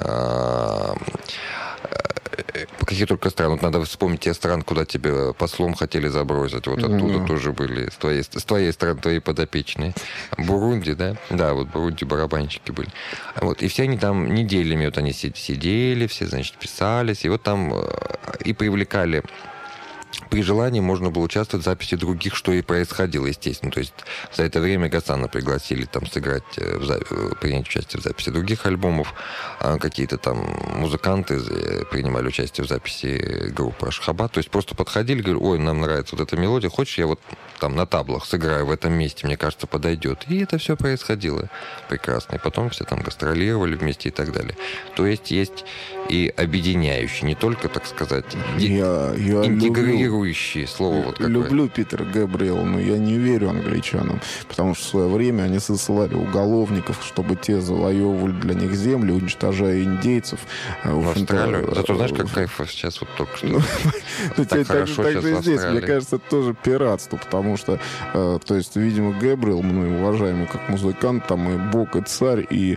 Какие только страны. Вот надо вспомнить те страны, куда тебе послом хотели забросить. Вот оттуда тоже были с твоей стороны, твои подопечные. Бурунди, да? Да, вот Бурунди барабанщики были. Вот. И все они там неделями вот они сидели, все, значит, писались. И вот там и привлекали... При желании можно было участвовать в записи других, что и происходило, естественно. То есть за это время Гасана пригласили там сыграть, принять участие в записи других альбомов. Какие-то там музыканты принимали участие в записи группы Ашхабад. То есть просто подходили, говорили, ой, нам нравится вот эта мелодия, хочешь, я вот там на таблах сыграю в этом месте, мне кажется, подойдет. И это все происходило прекрасно. И потом все там гастролировали вместе и так далее. То есть и объединяющий, не только, так сказать, интегрирующий. Мотивирующие слово вот какое. Люблю Питера Гэбриэла, но я не верю англичанам, потому что в свое время они ссылали уголовников, чтобы те завоевывали для них земли, уничтожая индейцев. В Австралию? Зато знаешь, как кайф сейчас вот только что. Так хорошо сейчас в здесь, мне Австралии. кажется, это тоже пиратство, потому что, то есть, видимо, Гэбриэл, мной уважаемый как музыкант, там и бог, и царь, и,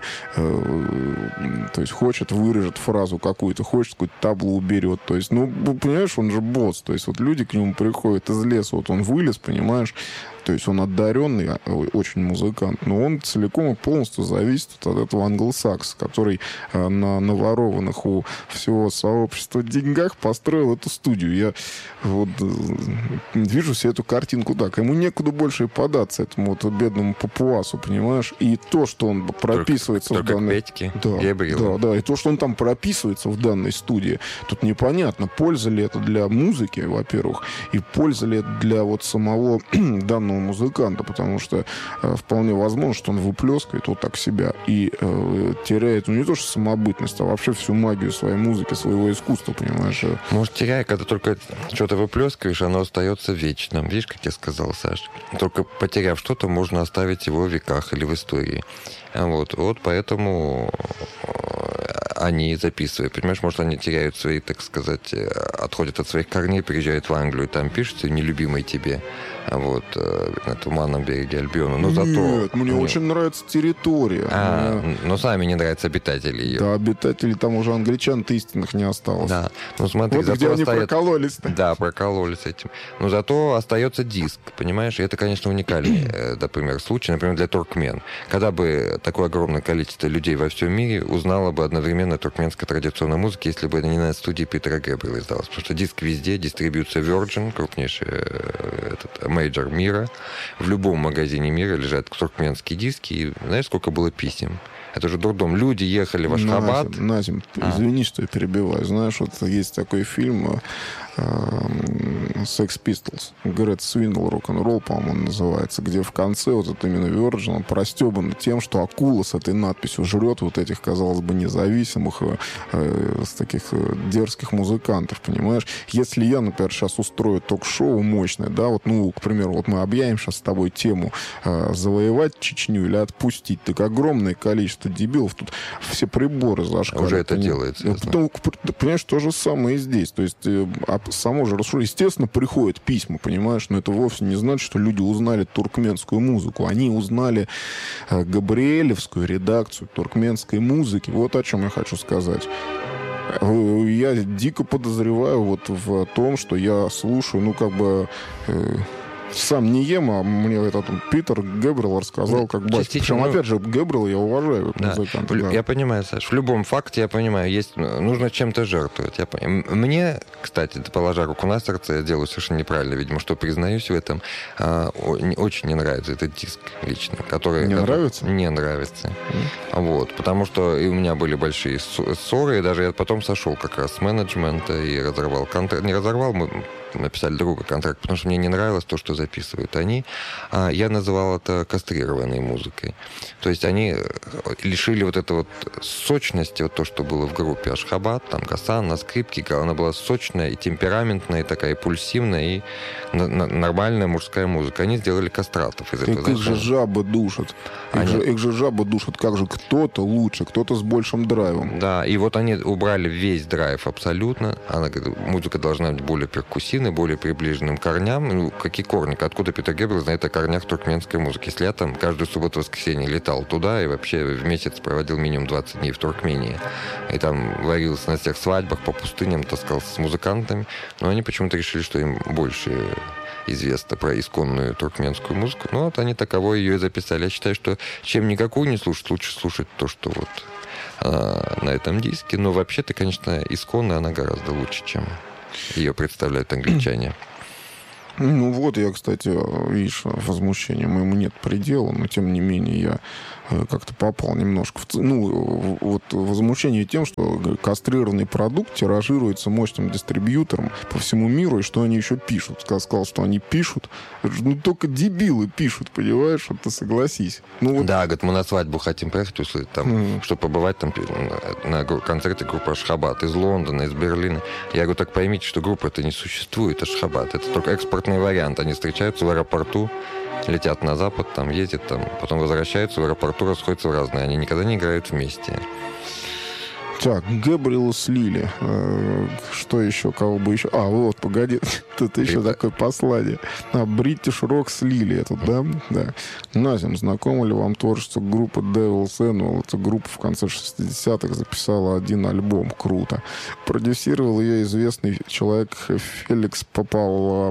то есть, хочет, вырежет фразу какую-то, хочет какую-то таблу уберет. То есть, ну, понимаешь, он же босс. То есть, вот люди к нему приходят из леса, вот он вылез, понимаешь, то есть он одаренный, очень музыкант, но он целиком и полностью зависит от этого англосакса, который на наворованных у всего сообщества деньгах построил эту студию. Я вот вижу себе эту картинку так. Ему некуда больше и податься, этому вот бедному папуасу, понимаешь? И то, что он прописывается только в данной... Петьке, Гэбриэлу. Да, и то, что он там прописывается в данной студии, тут непонятно, польза ли это для музыки, во-первых, и польза ли это для вот самого данного музыканта, потому что вполне возможно, что он выплескивает вот так себя и теряет, ну, не то что самобытность, а вообще всю магию своей музыки, своего искусства, понимаешь? Может, теряя, когда только что-то выплескиваешь, оно остается вечным. Видишь, как я сказал, Саш? Только потеряв что-то, можно оставить его в веках или в истории. Вот поэтому они записывают. Понимаешь, может, они теряют свои, так сказать, отходят от своих корней, приезжают в Англию, и там пишут «Нелюбимый тебе», вот, на туманном береге Альбиона. Но зато... Нет, мне очень нравится территория. Но сами не нравятся обитатели ее. Да, обитателей там уже англичан-то истинных не осталось. Да, ну смотри, вот где они прокололись-то. Да, прокололись этим. Но зато остается диск, понимаешь? И это, конечно, уникальный, например, случай, например, для туркмен. Когда бы такое огромное количество людей во всем мире узнало бы одновременно туркменской традиционной музыки, если бы это не на студии Питера Гэбриэла издалось. Потому что диск везде, дистрибьюция Virgin, крупнейший мейджор мира. В любом магазине мира лежат туркменские диски. И знаешь, сколько было писем? Это же дурдом. Люди ехали в Ашхабад. Назим, извини, что я перебиваю. Знаешь, вот есть такой фильм Sex Pistols. Great Swindle, рок-н-ролл, по-моему, он называется, где в конце вот это именно Virgin простебан тем, что акула с этой надписью жрет вот этих, казалось бы, независимых, с таких дерзких музыкантов, понимаешь? Если я, например, сейчас устрою ток-шоу мощное, да, вот, ну, к примеру, вот мы объявим сейчас с тобой тему завоевать Чечню или отпустить, так огромное количество дебилов, тут все приборы зашкаливают. Уже это делается. Потом, понимаешь, то же самое и здесь. То есть само же расширение, естественно, приходят письма, понимаешь, но это вовсе не значит, что люди узнали туркменскую музыку. Они узнали габриэлевскую редакцию туркменской музыки. Вот о чем я хочу сказать. Я дико подозреваю вот в том, что я слушаю, ну, как бы... сам не ем, а мне этот Питер Гэбриэл рассказал, как батя. Причем, опять же, Гэбриэла я уважаю как музыканта. Да. Я понимаю, Саш, в любом факте я понимаю, нужно чем-то жертвовать. Мне, кстати, положа руку на сердце, я делаю совершенно неправильно, видимо, что признаюсь в этом, очень не нравится этот диск лично. Нравится? Не нравится. Вот, потому что и у меня были большие ссоры, и даже я потом сошел как раз с менеджмента и разорвал контракт. Не разорвал, мы написали друга контракт, потому что мне не нравилось то, что записывают они. Я называл это кастрированной музыкой. То есть они лишили вот этой вот сочности, вот то, что было в группе Ашхабад, там Гасан на скрипке играл, она была сочная и темпераментная, и такая пульсивная, и нормальная мужская музыка. Они сделали кастратов из этого. Их же жабы душат. Их же жабы душат. Как же кто-то лучше, кто-то с большим драйвом. Да, и вот они убрали весь драйв абсолютно. Музыка должна быть более перкуссивной, более приближенным к корням. Ну, какие корни? Откуда Питер Гэбриэл знает о корнях туркменской музыки? Если я там каждую субботу-воскресенье летал туда и вообще в месяц проводил минимум 20 дней в Туркмении. И там варился на всех свадьбах, по пустыням, таскался с музыкантами. Но они почему-то решили, что им больше известно про исконную туркменскую музыку. Ну, вот они таковой ее и записали. Я считаю, что чем никакую не слушать, лучше слушать то, что вот на этом диске. Но вообще-то, конечно, исконная она гораздо лучше, чем ее представляют англичане. Ну вот, я, кстати, видишь, возмущения моему нет предела, но тем не менее я как-то попал немножко вот возмущение тем, что кастрированный продукт тиражируется мощным дистрибьютором по всему миру, и что они еще пишут. Сказал, что они пишут. Только дебилы пишут, понимаешь? Вот ты согласись. Да, говорит, мы на свадьбу хотим приехать, услышать там, чтобы побывать там на концерте группы Ашхабад из Лондона, из Берлина. Я говорю, так поймите, что группа это не существует, Ашхабад. Это только экспортный вариант. Они встречаются в аэропорту, летят на запад, там ездят, там, потом возвращаются в аэропорту, расходятся в разные. Они никогда не играют вместе. Так, Гэбриэлс Лили. Что еще? Кого бы еще? Вот, погоди. Тут еще такое послание. British Rocks Lily. Это, да? Да. Назим, знакомо ли вам творчество группы Devil's Annual? Эта группа в конце 60-х записала один альбом. Круто. Продюсировал ее известный человек Феликс Папалла.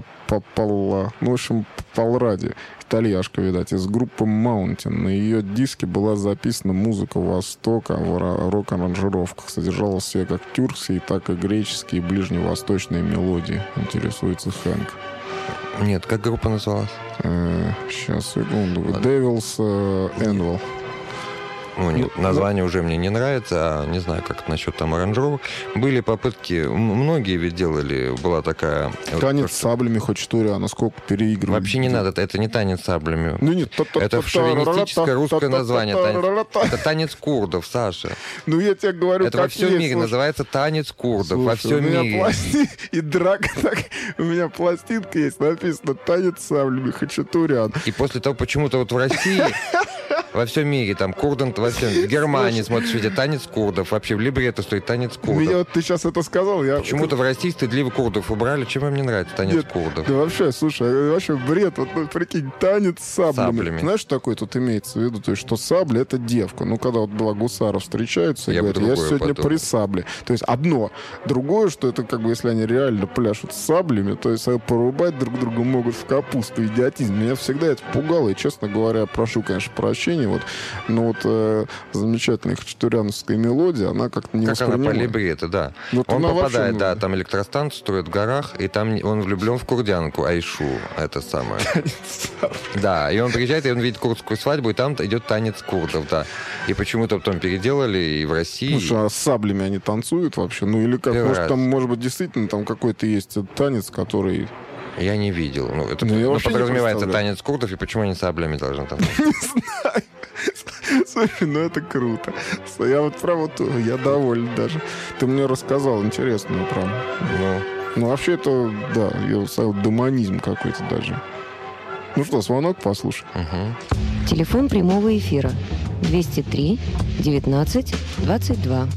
В общем, Палради. Итальяшка, видать, из группы Mountain. На ее диске была записана музыка Востока в рок-аранжировках. Содержала в себе как тюркские, так и греческие и ближневосточные мелодии. Интересуется Хэнк. Нет, как группа называлась? Сейчас, секунду. Devil's Annual. Нет, название уже мне не нравится, не знаю, как насчет там аранжировок. Были попытки, многие ведь делали, была такая... Танец с саблями, Хачатуряна, насколько переигрывали. Вообще не надо, это не танец с саблями. Нет, это шовинистическое русское название. Это танец курдов, Саша. Я тебе говорю, это во всем мире называется танец курдов, во всем мире. И драка так... У меня пластинка есть, написано «Танец с саблями, Хачатурян». И после того, почему-то вот в России... Во всем мире, там, Курдан, во всем. В Германии смотришь, видите, танец курдов. Вообще в либретто стоит танец курдов. Меня вот ты сейчас это сказал, Почему-то в России стыдливо курдов убрали. Чем вам не нравится танец курдов? Да вообще, слушай, вообще бред. Вот, прикинь, танец с саблями. Знаешь, что такое тут имеется в виду? То есть, что сабля — это девка. Когда вот была Гусаров встречаются и говорят, я сегодня при сабле. То есть, одно. Другое, что это если они реально пляшут с саблями, то есть, порубать друг друга могут в капусту. Идиотизм. Меня всегда это пугало. И, честно говоря, прошу, конечно, прощения. Но замечательная хачатуряновская мелодия, она как-то не воспринимает. Как она по либретто, да. Он попадает, да, там электростанцию строят в горах, и там он влюблен в курдянку, Айшу, это самое. Да, и он приезжает, и он видит курдскую свадьбу, и там идет танец курдов, да. И почему-то потом переделали и в России. Слушай, а с саблями они танцуют вообще? Или как? Может быть, действительно там какой-то есть танец, который... Я не видел. Это подразумевается танец курдов, и почему они саблями должны танцевать? Не знаю. Слушай, это круто. Я вот прям я доволен даже. Ты мне рассказал, интересно, прям. Вообще это, да, я ставил демонизм какой-то даже. Что, звонок послушай. Телефон прямого эфира 203 19 22.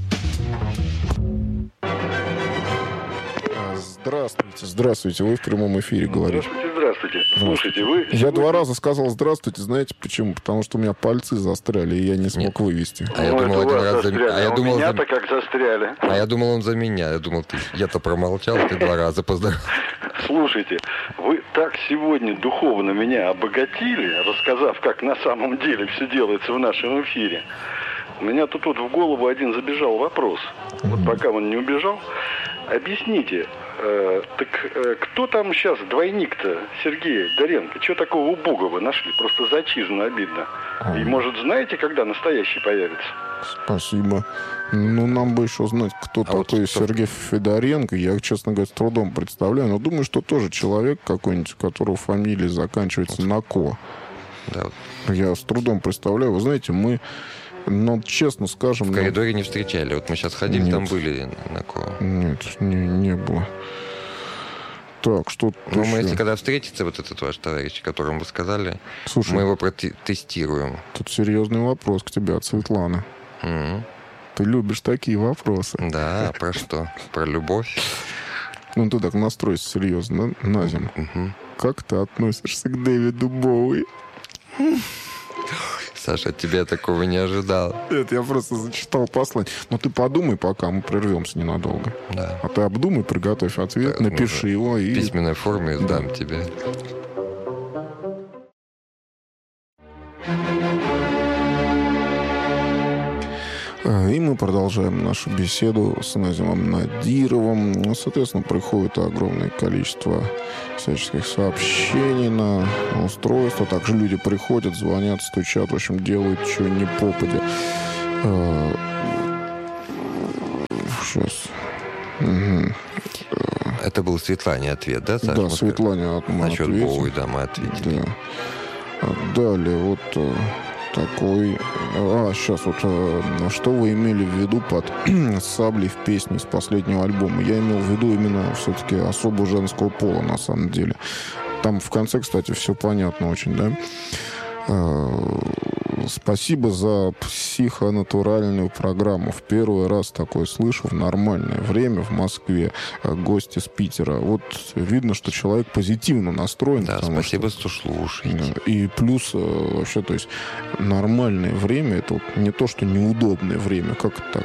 Здравствуйте, вы в прямом эфире говорите. Здравствуйте. Слушайте, вы... Я 2 раза сказал здравствуйте, знаете почему? Потому что у меня пальцы застряли, и я не смог вывести. А я думал, один раз меня-то как застряли. А я думал, он за меня. Я-то промолчал, ты 2 раза поздравил. Слушайте, вы так сегодня духовно меня обогатили, рассказав, как на самом деле все делается в нашем эфире. У меня тут в голову один забежал вопрос. Вот пока он не убежал. Объясните, кто там сейчас двойник-то Сергея Доренко? Чего такого убогого нашли? Просто зачизно обидно. И, может, знаете, когда настоящий появится? Спасибо. Нам бы еще знать, кто такой Сергей Федоренко. Я, честно говоря, с трудом представляю. Но думаю, что тоже человек какой-нибудь, у которого фамилия заканчивается на «ко». Да. Я с трудом представляю. Вы знаете, мы... честно скажем... В коридоре не встречали. Вот мы сейчас ходили, нет. Там были на кого? Нет, не было. Так, что мы, если когда встретится вот этот ваш товарищ, которому вы сказали, слушай, мы его протестируем. Тут серьезный вопрос к тебе от Светланы. Ты любишь такие вопросы. Да, про что? Про любовь? Ты так настройся серьезно, на зиму. Как ты относишься к Дэвиду Боуи? Саша, от тебя такого не ожидал. Нет, я просто зачитал послание. Ты подумай, пока мы прервемся ненадолго. Да. А ты обдумай, приготовь ответ, так, напиши его. В письменной форме сдам тебе. И мы продолжаем нашу беседу с Назимом Надировым. Соответственно, приходит огромное количество всяческих сообщений на устройство. Также люди приходят, звонят, стучат, в общем, делают что ни попадя. Сейчас. Угу. Это был Светлане ответ, да, Саша? Да, Светлане мы насчет ответили. Боуи, да, мы ответили. Да. Далее вот такой... сейчас вот, что вы имели в виду под «Саблей» в песне с последнего альбома? Я имел в виду именно все-таки особо женского пола, на самом деле. Там в конце, кстати, все понятно очень, да? Спасибо за психонатуральную программу. В первый раз такое слышу в нормальное время в Москве. Гости с Питера. Вот видно, что человек позитивно настроен. Да, спасибо, что слушаете. Да, и плюс вообще, то есть нормальное время, это вот не то, что неудобное время. Как это так?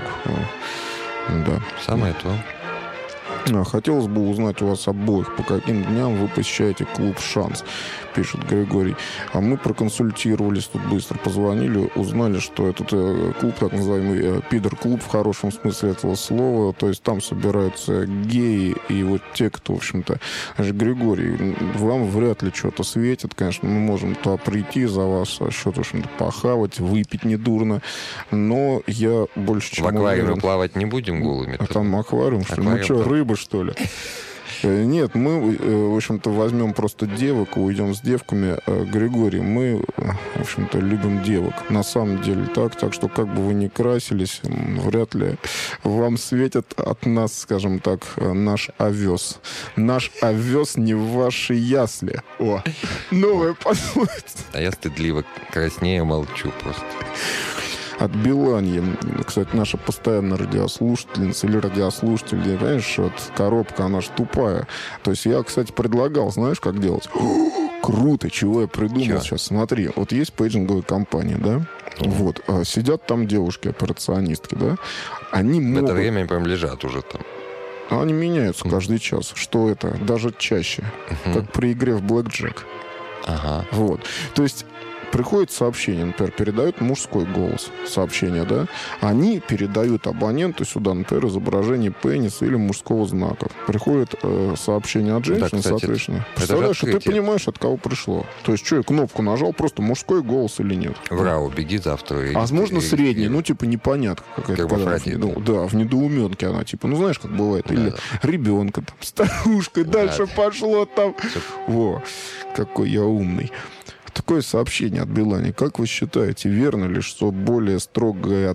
Да. Самое то. Хотелось бы узнать у вас обоих, по каким дням вы посещаете клуб «Шанс», пишет Григорий. А мы проконсультировались, тут быстро позвонили, узнали, что этот клуб, так называемый пидор-клуб в хорошем смысле этого слова, то есть там собираются геи и вот те, кто, в общем-то... Значит, Григорий, вам вряд ли что-то светит, конечно, мы можем туда прийти за ваш счет, в общем-то, похавать, выпить недурно, но я больше чем... В аквариуме плавать не будем голыми? А там аквариум, что ли? Ну что, рыбы, что ли? Нет, мы, в общем-то, возьмем просто девок и уйдем с девками. Григорий, мы, в общем-то, любим девок. На самом деле так что как бы вы ни красились, вряд ли вам светит от нас, скажем так, наш овес. Наш овес не в вашей ясли. О, новая пословица. А я стыдливо краснею, молчу просто. От Биланьи, кстати, наша постоянная радиослушательница или радиослушатель, понимаешь, вот коробка, она ж тупая. То есть я, кстати, предлагал, знаешь, как делать? Круто, чего я придумал сейчас. Смотри, вот есть пейджинговая компания, да? Вот, сидят там девушки-операционистки, да? Они могут... В это время они прям лежат уже там. Они меняются каждый час. Что это? Даже чаще. Как при игре в блэкджек. Ага. Вот. То есть приходит сообщение, например, передают мужской голос, сообщение, да, они передают абоненту сюда, например, изображение пениса или мужского знака. Приходит сообщение от женщины, да, кстати, соответственно. Представляешь, что ты понимаешь, от кого пришло. То есть, что я кнопку нажал, просто мужской голос или нет. В РАО беги завтра. Возможно, средний, ну, типа, непонятно какая-то. Да, в недоуменке она, типа, ну, знаешь, как бывает. Или ребенка, там, старушка, дальше пошло там. Во, какой я умный. Такое сообщение от Билани. Как вы считаете, верно ли, что более строгое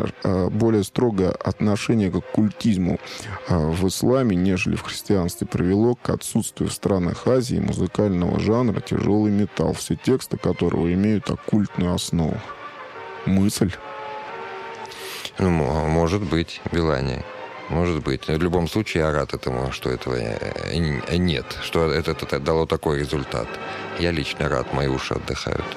отношение к оккультизму в исламе, нежели в христианстве, привело к отсутствию в странах Азии музыкального жанра тяжелый металл, все тексты которого имеют оккультную основу? Мысль? Ну, может быть, Билани. Может быть. В любом случае, я рад этому, что этого нет. Что это дало такой результат. Я лично рад, мои уши отдыхают.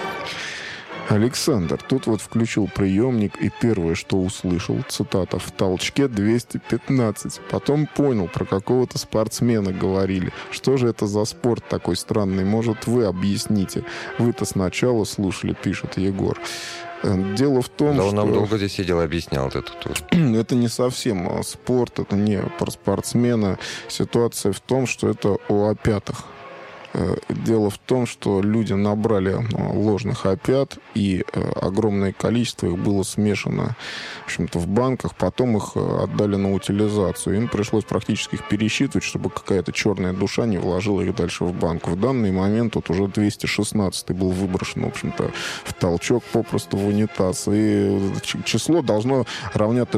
Александр, тут вот включил приемник, и первое, что услышал, цитата, «в толчке 215». Потом понял, про какого-то спортсмена говорили. Что же это за спорт такой странный? Может, вы объясните? Вы-то сначала слушали, пишет Егор. Дело в том, что... он нам долго здесь сидел и объяснял это тут. Это не совсем спорт, это не про спортсмена. Ситуация в том, что это о опятах. Дело в том, что люди набрали ложных опят, и огромное количество их было смешано, в общем-то, в банках. Потом их отдали на утилизацию. Им пришлось практически их пересчитывать, чтобы какая-то черная душа не вложила их дальше в банк. В данный момент вот уже 216 был выброшен, в общем-то, в толчок, попросту в унитаз. И число должно равняться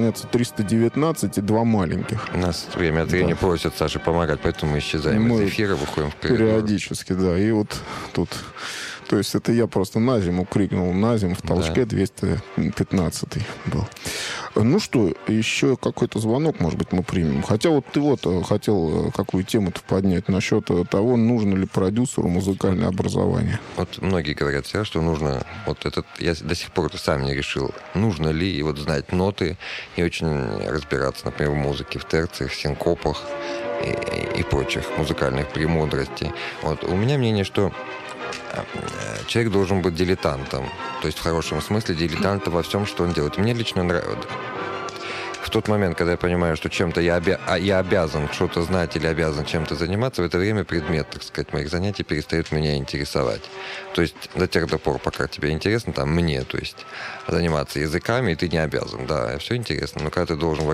319 и 2 маленьких. Нас время от времени просят Саше помогать, поэтому мы исчезаем из эфира, выходим в коридор. Периодически, да. И вот тут... То есть это я просто на зиму крикнул, на зиму в толчке 215 был. Ну что, еще какой-то звонок, может быть, мы примем. Хотя вот ты вот хотел какую тему-то поднять насчет того, нужно ли продюсеру музыкальное образование. Вот многие говорят, что нужно... Вот этот, я до сих пор сам не решил, нужно ли и вот знать ноты и очень разбираться, например, в музыке, в терциях, синкопах и прочих музыкальных премудростей. Вот. У меня мнение, что человек должен быть дилетантом. То есть в хорошем смысле дилетантом во всем, что он делает. Мне лично нравится. В тот момент, когда я понимаю, что чем-то я обязан что-то знать или обязан чем-то заниматься, в это время предмет, так сказать, моих занятий перестает меня интересовать. То есть до тех пор, пока тебе интересно, там, мне, то есть, заниматься языками, и ты не обязан. Да, все интересно, но когда ты должен